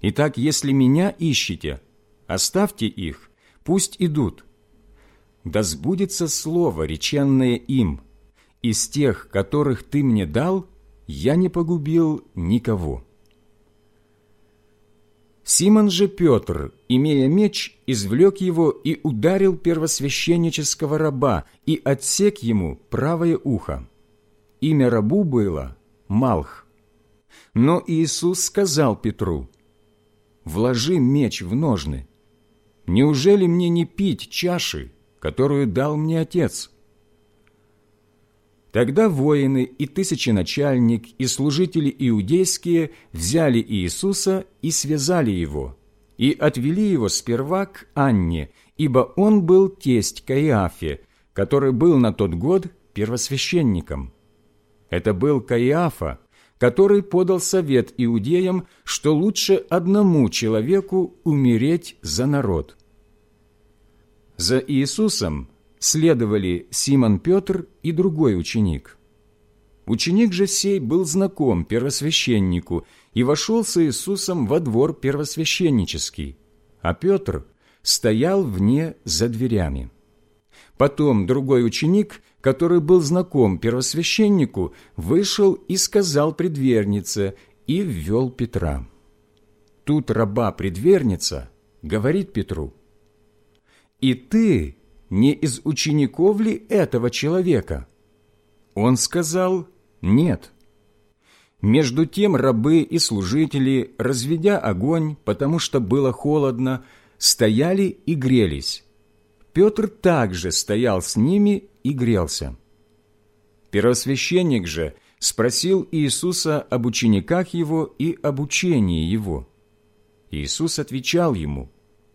Итак, если Меня ищете, оставьте их, пусть идут. Да сбудется слово, реченное им: из тех, которых Ты Мне дал, я не погубил никого». Симон же Петр, имея меч, извлек его и ударил первосвященнического раба и отсек ему правое ухо. Имя рабу было Малх. Но Иисус сказал Петру: «Вложи меч в ножны. Неужели мне не пить чаши, которую дал мне Отец?» Тогда воины и тысяченачальник, и служители иудейские взяли Иисуса и связали Его, и отвели Его сперва к Анне, ибо он был тесть Каиафе, который был на тот год первосвященником. Это был Каиафа, который подал совет иудеям, что лучше одному человеку умереть за народ. За Иисусом следовали Симон Петр и другой ученик. Ученик же сей был знаком первосвященнику и вошел с Иисусом во двор первосвященнический, а Петр стоял вне за дверями. Потом другой ученик, который был знаком первосвященнику, вышел и сказал предвернице, и ввел Петра. Тут раба-предверница говорит Петру: «И ты не из учеников ли этого человека?» Он сказал: «Нет». Между тем рабы и служители, разведя огонь, потому что было холодно, стояли и грелись. Петр также стоял с ними и грелся. Первосвященник же спросил Иисуса об учениках его и об учении его. Иисус отвечал ему: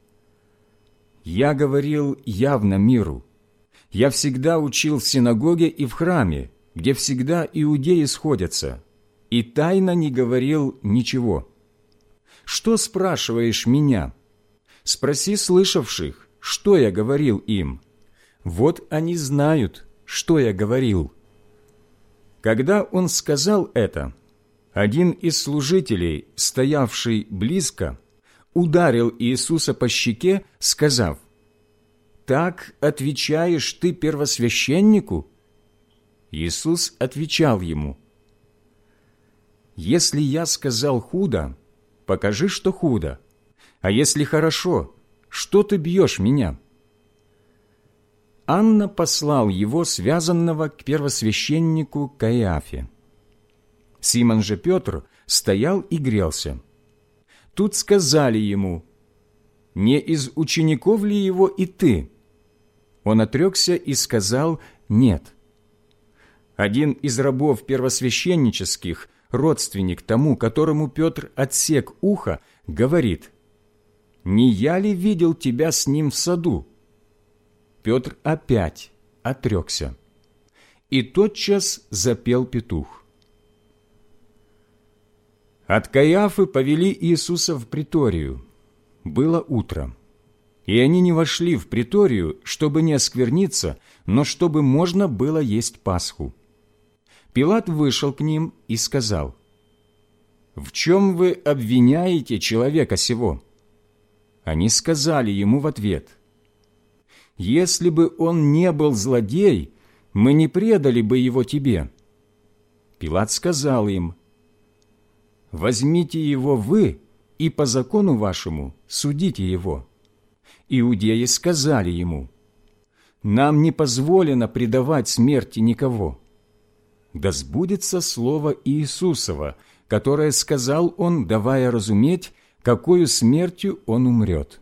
«Я говорил явно миру. Я всегда учил в синагоге и в храме, где всегда иудеи сходятся, и тайно не говорил ничего. Что спрашиваешь меня? Спроси слышавших, что я говорил им. Вот они знают, что я говорил». Когда он сказал это, один из служителей, стоявший близко, ударил Иисуса по щеке, сказав: «Так отвечаешь ты первосвященнику?» Иисус отвечал ему: «Если я сказал худо, покажи, что худо, а если хорошо, что ты бьешь меня?» Анна послал его, связанного, к первосвященнику Каиафе. Симон же Петр стоял и грелся. Тут сказали ему: «Не из учеников ли его и ты?» Он отрекся и сказал: «Нет». Один из рабов первосвященнических, родственник тому, которому Петр отсек ухо, говорит: «Не я ли видел тебя с ним в саду?» Петр опять отрекся. И тотчас запел петух. От Каиафы повели Иисуса в приторию. Было утро, и они не вошли в приторию, чтобы не оскверниться, но чтобы можно было есть Пасху. Пилат вышел к ним и сказал: «В чем вы обвиняете человека сего?» Они сказали ему в ответ: «Если бы он не был злодей, мы не предали бы его тебе». Пилат сказал им: «Возьмите его вы и по закону вашему судите его». Иудеи сказали ему: «Нам не позволено предавать смерти никого». Да сбудется слово Иисусова, которое сказал он, давая разуметь, какою смертью он умрет.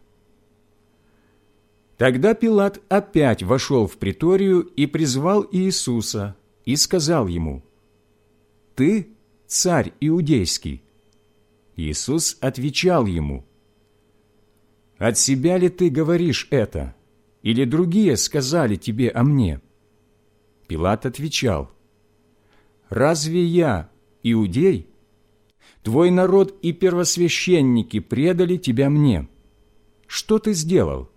Тогда Пилат опять вошел в приторию и призвал Иисуса, и сказал ему: «Ты царь иудейский?» Иисус отвечал ему: «От себя ли ты говоришь это, или другие сказали тебе о мне?» Пилат отвечал: «Разве я иудей? Твой народ и первосвященники предали тебя мне. Что ты сделал?»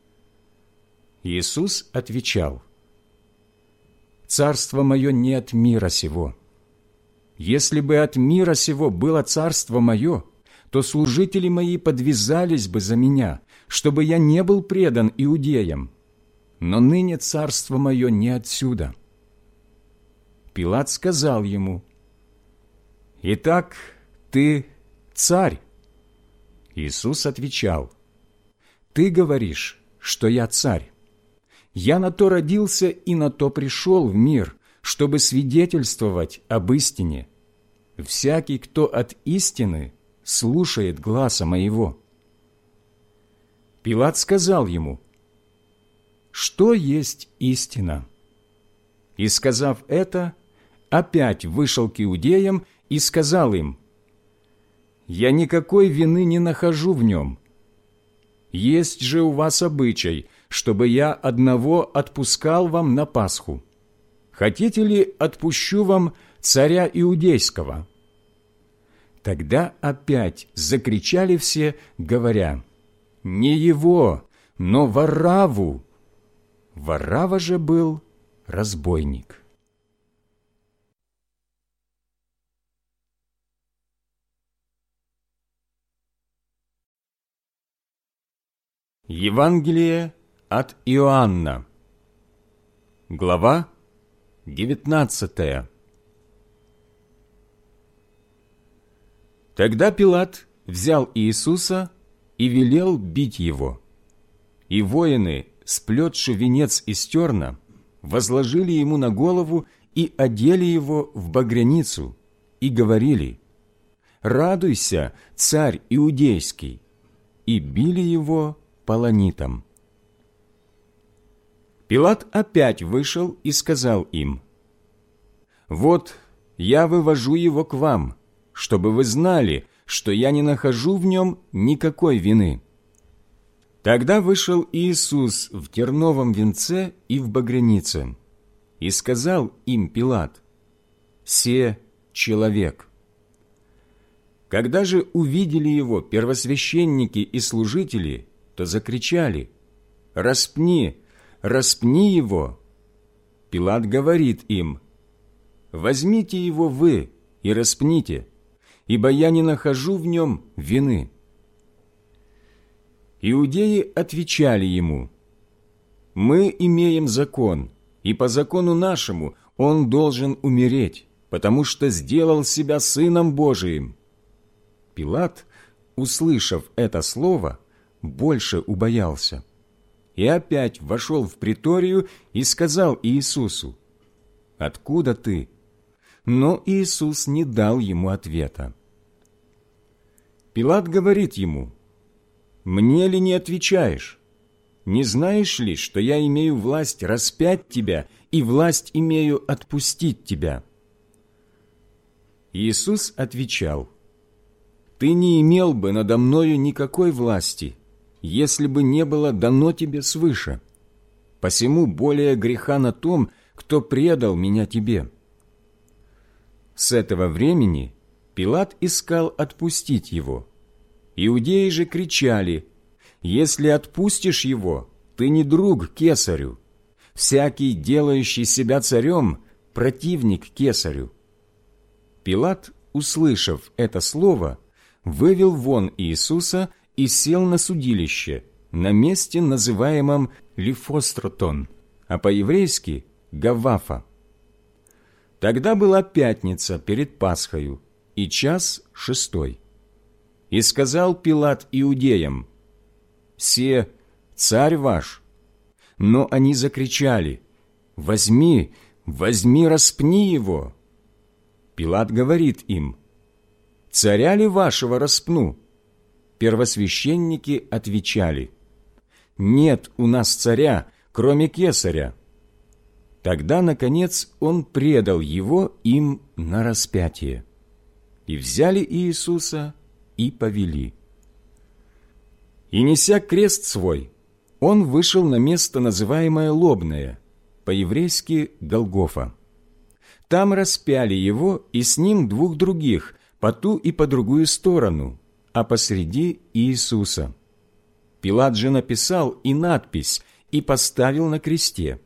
Иисус отвечал: «Царство мое не от мира сего. Если бы от мира сего было царство мое, то служители мои подвязались бы за меня, чтобы я не был предан иудеям. Но ныне царство мое не отсюда». Пилат сказал ему: «Итак, ты царь?» Иисус отвечал: «Ты говоришь, что я царь. Я на то родился и на то пришел в мир, чтобы свидетельствовать об истине. Всякий, кто от истины, слушает гласа моего». Пилат сказал ему: «Что есть истина?» И, сказав это, опять вышел к иудеям и сказал им: «Я никакой вины не нахожу в нем. Есть же у вас обычай, чтобы я одного отпускал вам на Пасху. Хотите ли, отпущу вам царя иудейского?» Тогда опять закричали все, говоря: «Не его, но Варавву». Варавва же был разбойник. Евангелие от Иоанна, глава 19. Тогда Пилат взял Иисуса и велел бить его. И воины, сплетши венец из терна, возложили ему на голову и одели его в багряницу, и говорили: «Радуйся, царь иудейский!» и били его полонитом. Пилат опять вышел и сказал им: «Вот я вывожу его к вам, чтобы вы знали, что я не нахожу в нем никакой вины». Тогда вышел Иисус в терновом венце и в багрянице, и сказал им Пилат: «Се человек». Когда же увидели его первосвященники и служители, то закричали: «Распни, распни его!» Пилат говорит им: «Возьмите его вы и распните, ибо я не нахожу в нем вины». Иудеи отвечали ему: «Мы имеем закон, и по закону нашему он должен умереть, потому что сделал себя Сыном Божиим». Пилат, услышав это слово, больше убоялся, и опять вошел в приторию и сказал Иисусу: «Откуда ты?» Но Иисус не дал ему ответа. Пилат говорит ему: «Мне ли не отвечаешь? Не знаешь ли, что я имею власть распять тебя и власть имею отпустить тебя?» Иисус отвечал: «Ты не имел бы надо мною никакой власти, если бы не было дано тебе свыше. Посему более греха на том, кто предал меня тебе». С этого времени Пилат искал отпустить его. Иудеи же кричали: «Если отпустишь его, ты не друг кесарю. Всякий, делающий себя царем, противник кесарю». Пилат, услышав это слово, вывел вон Иисуса и сел на судилище, на месте, называемом Лифостротон, а по-еврейски Гавафа. Тогда была пятница перед Пасхою, и час 6. И сказал Пилат иудеям: «Се царь ваш». Но они закричали: «Возьми, возьми, распни его». Пилат говорит им: «Царя ли вашего распну?» Первосвященники отвечали: «Нет у нас царя, кроме кесаря». Тогда, наконец, он предал его им на распятие. И взяли Иисуса и повели. И, неся крест свой, он вышел на место, называемое Лобное, по-еврейски Голгофа. Там распяли его и с ним 2 других, по ту и по другую сторону, а посреди Иисуса. Пилат же написал и надпись, и поставил на кресте.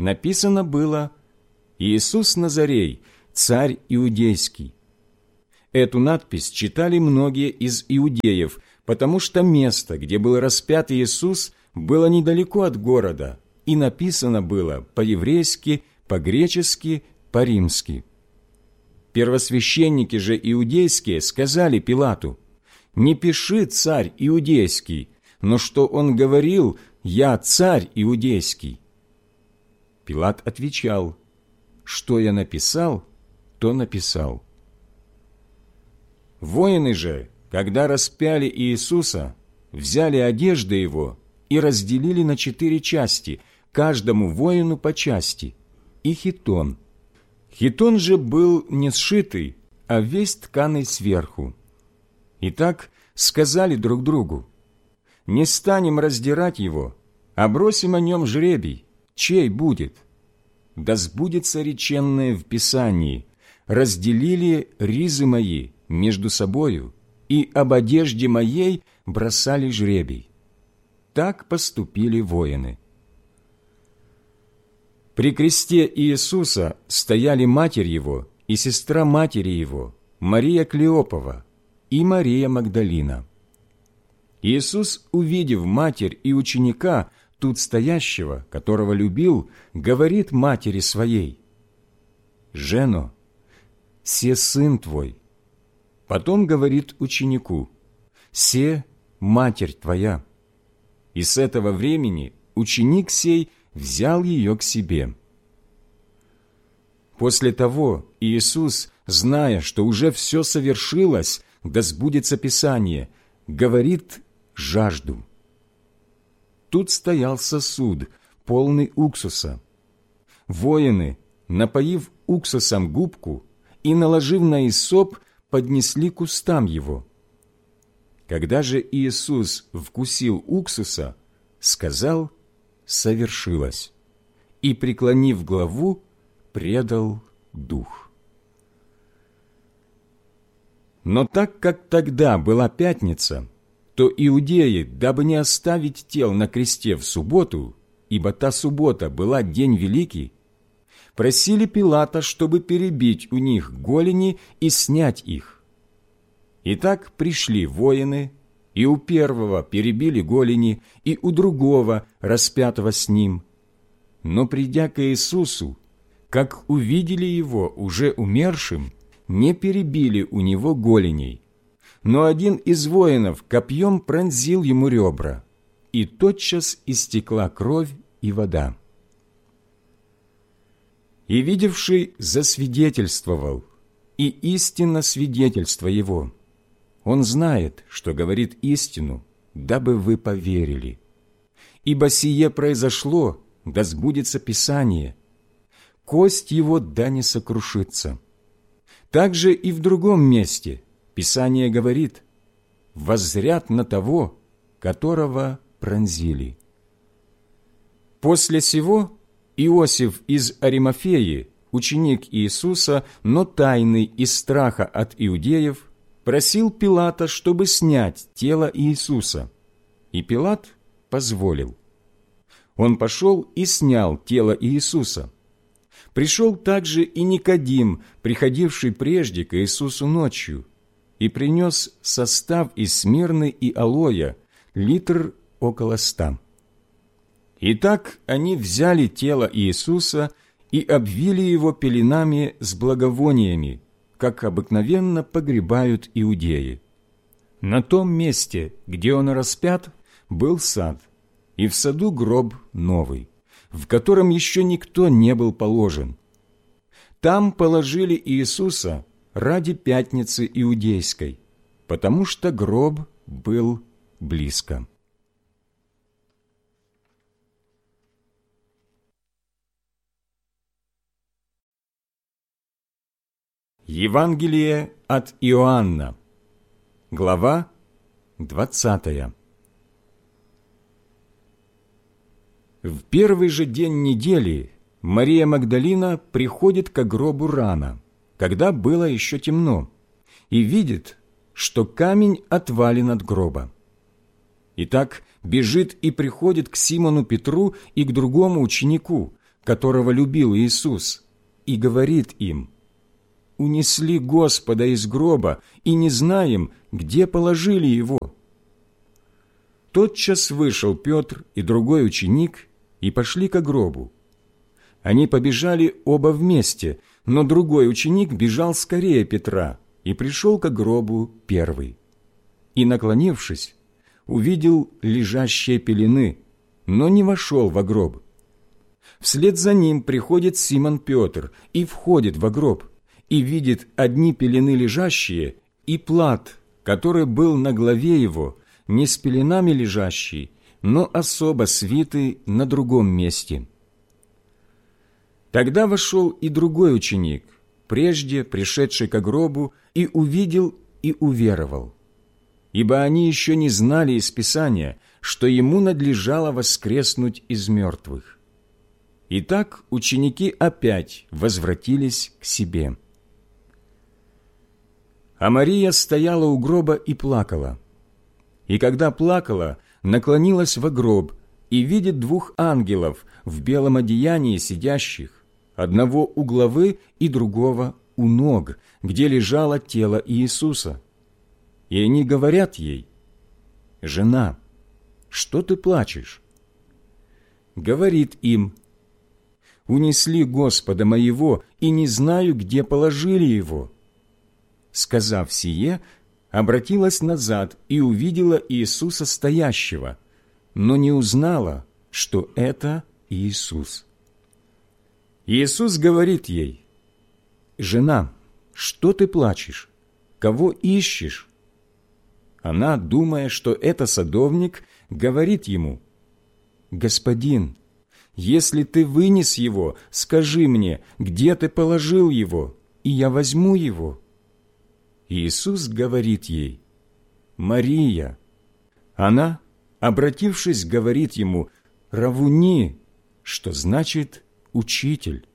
Написано было: «Иисус Назарей, царь иудейский». Эту надпись читали многие из иудеев, потому что место, где был распят Иисус, было недалеко от города, и написано было по-еврейски, по-гречески, по-римски. Первосвященники же иудейские сказали Пилату: «Не пиши, царь иудейский, но что он говорил: я царь иудейский». Пилат отвечал: «Что я написал, то написал». Воины же, когда распяли Иисуса, взяли одежды его и разделили на 4 части, каждому воину по части, и хитон. Хитон же был не сшитый, а весь тканый сверху. Итак, сказали друг другу: «Не станем раздирать его, а бросим о нем жребий, чей будет? Да сбудется реченное в Писании: разделили ризы мои между собою, и об одежде моей бросали жребий». Так поступили воины. При кресте Иисуса стояли матерь его и сестра матери его, Мария Клеопова и Мария Магдалина. Иисус, увидев матерь и ученика, тут стоящего, которого любил, говорит матери своей: «Жено, се сын твой». Потом говорит ученику: «Се матерь твоя». И с этого времени ученик сей взял ее к себе. После того Иисус, зная, что уже все совершилось, да сбудется Писание, говорит: «Жажду». Тут стоял сосуд, полный уксуса. Воины, напоив уксусом губку и наложив на исоп, поднесли к устам его. Когда же Иисус вкусил уксуса, сказал: «Совершилось», и, преклонив главу, предал дух. Но так как тогда была пятница, то иудеи, дабы не оставить тел на кресте в субботу, ибо та суббота была день великий, просили Пилата, чтобы перебить у них голени и снять их. Итак, пришли воины, и у первого перебили голени, и у другого, распятого с ним. Но, придя к Иисусу, как увидели его уже умершим, не перебили у него голеней. Но один из воинов копьем пронзил ему ребра, и тотчас истекла кровь и вода. И видевший засвидетельствовал, и истинно свидетельство его. Он знает, что говорит истину, дабы вы поверили. Ибо сие произошло, да сбудется Писание: кость его да не сокрушится. Также и в другом месте Писание говорит: воззрят на того, которого пронзили. После сего Иосиф из Аримафеи, ученик Иисуса, но тайный из страха от иудеев, просил Пилата, чтобы снять тело Иисуса, и Пилат позволил. Он пошел и снял тело Иисуса. Пришел также и Никодим, приходивший прежде к Иисусу ночью, и принес состав из смирны и алоя, литр около 100. Итак, они взяли тело Иисуса и обвили его пеленами с благовониями, как обыкновенно погребают иудеи. На том месте, где он распят, был сад, и в саду гроб новый, в котором еще никто не был положен. Там положили Иисуса ради пятницы иудейской, потому что гроб был близко. Евангелие от Иоанна, глава 20. В первый же день недели Мария Магдалина приходит к гробу рано, когда было еще темно, и видит, что камень отвален от гроба. Итак, бежит и приходит к Симону Петру и к другому ученику, которого любил Иисус, и говорит им: унесли Господа из гроба и не знаем, где положили Его». Тотчас вышел Петр и другой ученик и пошли ко гробу. Они побежали оба вместе, но другой ученик бежал скорее Петра и пришел ко гробу первый. И, наклонившись, увидел лежащие пелены, но не вошел во гроб. Вслед за ним приходит Симон Петр и входит во гроб, и видит одни пелены лежащие, и плат, который был на голове его, не с пеленами лежащий, но особо свитый на другом месте. Тогда вошел и другой ученик, прежде пришедший ко гробу, и увидел и уверовал. Ибо они еще не знали из Писания, что ему надлежало воскреснуть из мертвых. Итак, ученики опять возвратились к себе. А Мария стояла у гроба и плакала. И когда плакала, наклонилась во гроб и видит двух ангелов в белом одеянии сидящих, одного у главы и другого у ног, где лежало тело Иисуса. И они говорят ей: «Жена, что ты плачешь?» Говорит им: «Унесли Господа моего, и не знаю, где положили Его». Сказав сие, обратилась назад и увидела Иисуса стоящего, но не узнала, что это Иисус. Иисус говорит ей: «Жена, что ты плачешь? Кого ищешь?» Она, думая, что это садовник, говорит ему: «Господин, если ты вынес его, скажи мне, где ты положил его, и я возьму его». Иисус говорит ей: «Мария». Она, обратившись, говорит ему: «Равуни», что значит «учитель».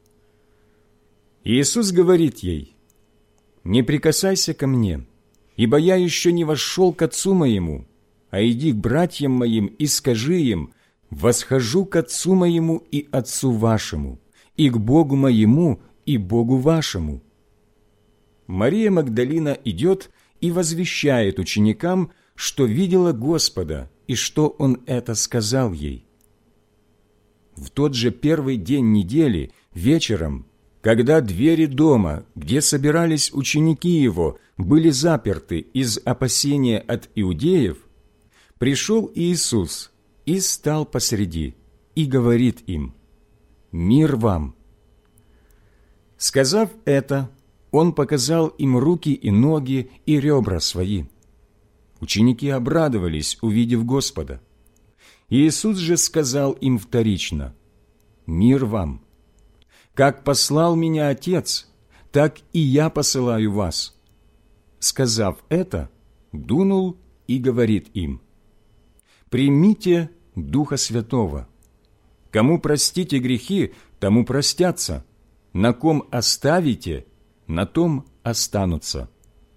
Иисус говорит ей: «Не прикасайся ко мне, ибо я еще не вошел к Отцу моему, а иди к братьям моим и скажи им: восхожу к Отцу моему и Отцу вашему, и к Богу моему и Богу вашему». Мария Магдалина идет и возвещает ученикам, что видела Господа и что Он это сказал ей. В тот же первый день недели, вечером, когда двери дома, где собирались ученики Его, были заперты из опасения от иудеев, пришел Иисус и стал посреди, и говорит им: «Мир вам!» Сказав это, Он показал им руки и ноги и ребра свои. Ученики обрадовались, увидев Господа. Иисус же сказал им вторично: «Мир вам! Как послал меня Отец, так и я посылаю вас». Сказав это, дунул и говорит им: «Примите Духа Святого. Кому простите грехи, тому простятся, на ком оставите, на том останутся».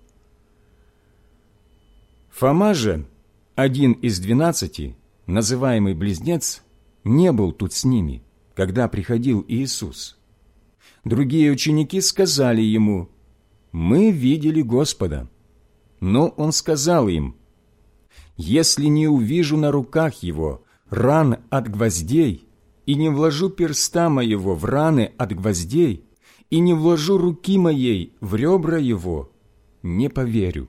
Фома же, один из 12, называемый Близнец, не был тут с ними, когда приходил Иисус. Другие ученики сказали ему: «Мы видели Господа». Но Он сказал им: «Если не увижу на руках Его ран от гвоздей, и не вложу перста моего в раны от гвоздей, и не вложу руки моей в ребра Его, не поверю».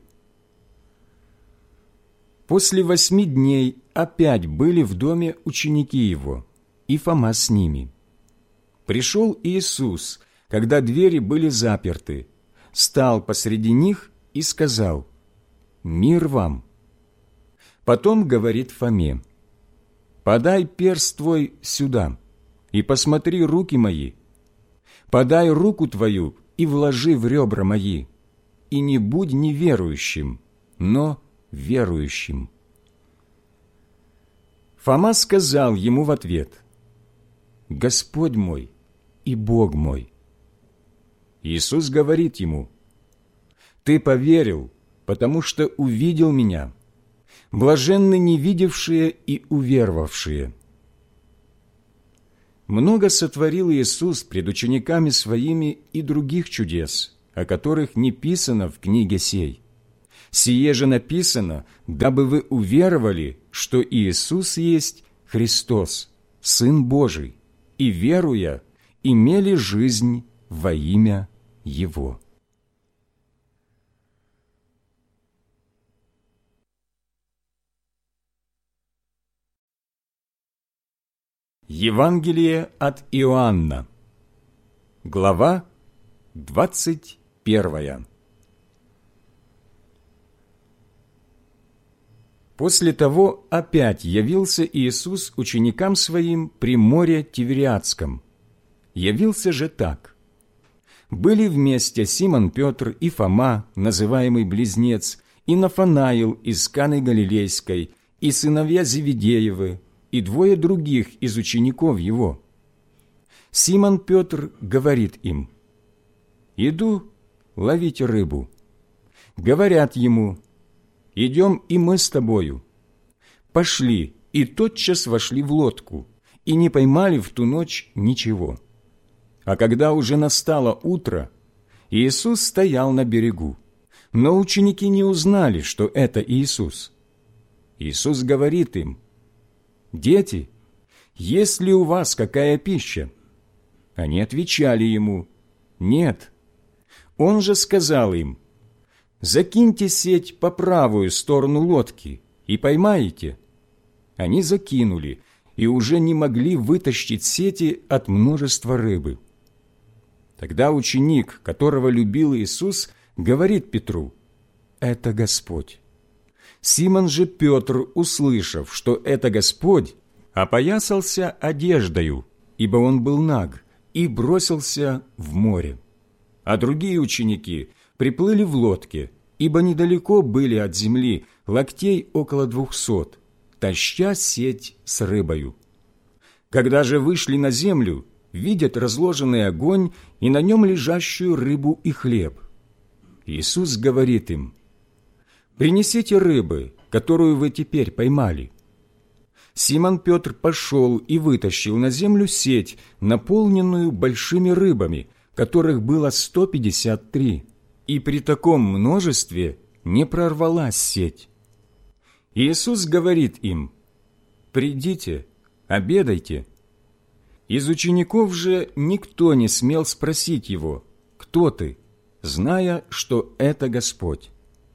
После 8 дней опять были в доме ученики Его, и Фома с ними. Пришел Иисус, когда двери были заперты, стал посреди них и сказал: «Мир вам!» Потом говорит Фоме: «Подай перст твой сюда, и посмотри руки мои. Подай руку твою и вложи в ребра мои, и не будь неверующим, но верующим». Фома сказал ему в ответ: «Господь мой и Бог мой». Иисус говорит ему: «Ты поверил, потому что увидел Меня. Блаженны невидевшие и уверовавшие». Много сотворил Иисус пред учениками Своими и других чудес, о которых не писано в книге сей. Сие же написано, дабы вы уверовали, что Иисус есть Христос, Сын Божий, и, веруя, имели жизнь во имя Его». Евангелие от Иоанна, глава 21. После того опять явился Иисус ученикам Своим при море Тивериадском. Явился же так. Были вместе Симон Петр и Фома, называемый Близнец, и Нафанаил из Каны Галилейской, и сыновья Зеведеевы, и двое других из учеников Его. Симон Петр говорит им: «Иду ловить рыбу». Говорят Ему: «Идем и мы с тобою». Пошли, и тотчас вошли в лодку, и не поймали в ту ночь ничего. А когда уже настало утро, Иисус стоял на берегу, но ученики не узнали, что это Иисус. Иисус говорит им: «Дети, есть ли у вас какая пища?» Они отвечали Ему: «Нет». Он же сказал им: «Закиньте сеть по правую сторону лодки и поймаете». Они закинули и уже не могли вытащить сети от множества рыбы. Тогда ученик, которого любил Иисус, говорит Петру: «Это Господь». Симон же Петр, услышав, что это Господь, опоясался одеждою, ибо он был наг, и бросился в море. А другие ученики приплыли в лодке, ибо недалеко были от земли, локтей около 200, таща сеть с рыбою. Когда же вышли на землю, видят разложенный огонь и на нем лежащую рыбу и хлеб. Иисус говорит им: «Принесите рыбы, которую вы теперь поймали». Симон Петр пошел и вытащил на землю сеть, наполненную большими рыбами, которых было 153, и при таком множестве не прорвалась сеть. Иисус говорит им: «Придите, обедайте». Из учеников же никто не смел спросить Его: «Кто ты?», зная, что это Господь.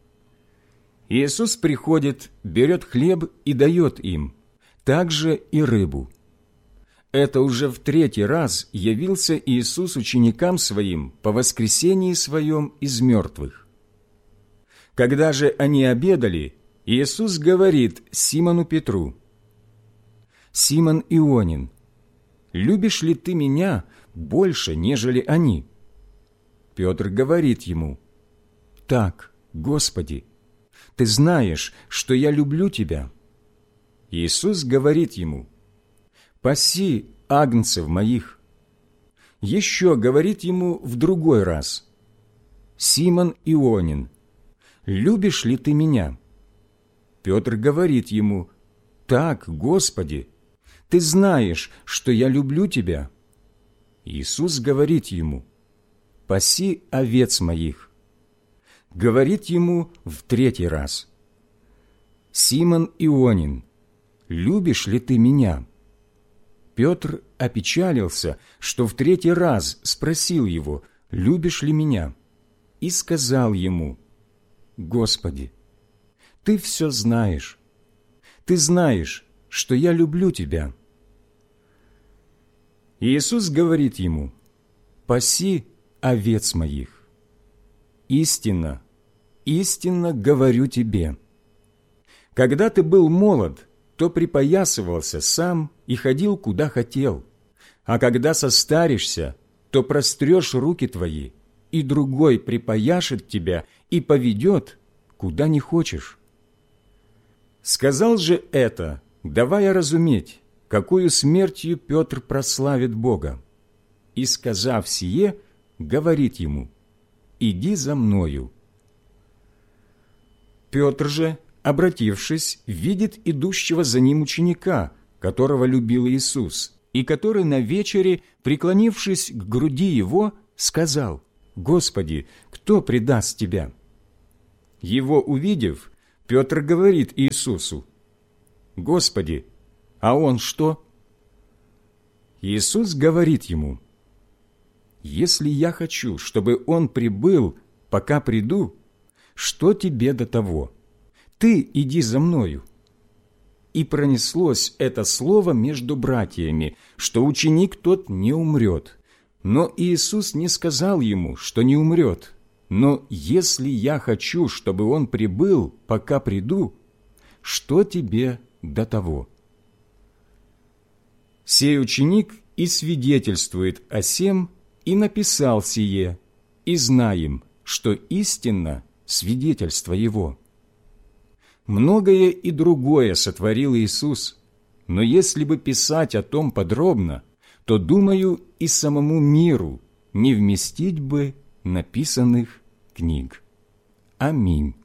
Иисус приходит, берет хлеб и дает им, также и рыбу. Это уже в 3-й раз явился Иисус ученикам Своим по воскресении Своем из мертвых. Когда же они обедали, Иисус говорит Симону Петру: «Симон Ионин, любишь ли ты Меня больше, нежели они?» Петр говорит Ему: «Так, Господи, Ты знаешь, что я люблю Тебя». Иисус говорит ему: «Паси агнцев моих». Еще говорит ему в другой раз: «Симон Ионин, любишь ли ты Меня?» Петр говорит ему: «Так, Господи, Ты знаешь, что я люблю Тебя». Иисус говорит ему: «Паси овец моих». Говорит ему в 3-й раз: «Симон Ионин, любишь ли ты Меня?» Петр опечалился, что в 3-й раз спросил его: «Любишь ли Меня?» И сказал ему: «Господи, Ты все знаешь. Ты знаешь, что я люблю Тебя». Иисус говорит ему: «Паси овец моих. Истинно, истинно говорю тебе, когда ты был молод, то припоясывался сам и ходил, куда хотел, а когда состаришься, то прострешь руки твои, и другой припояшет тебя и поведет, куда не хочешь». Сказал же это, давая разуметь, какую смертью Петр прославит Бога. И, сказав сие, говорит ему: «Иди за мною». Петр же, обратившись, видит идущего за ним ученика, которого любил Иисус, и который на вечере, преклонившись к груди его, сказал: Господи, кто предаст Тебя?» Его увидев, Петр говорит Иисусу: «Господи, а он что?» Иисус говорит ему: «Если я хочу, чтобы он прибыл, пока приду, что тебе до того? Ты иди за мною». И пронеслось это слово между братьями, что ученик тот не умрет. Но Иисус не сказал ему, что не умрет. Но если я хочу, чтобы он прибыл, пока приду, что тебе до того? Сей ученик и свидетельствует о сем, и написал сие, и знаем, что истинно свидетельство его. Многое и другое сотворил Иисус, но если бы писать о том подробно, то, думаю, и самому миру не вместить бы написанных книг. Аминь.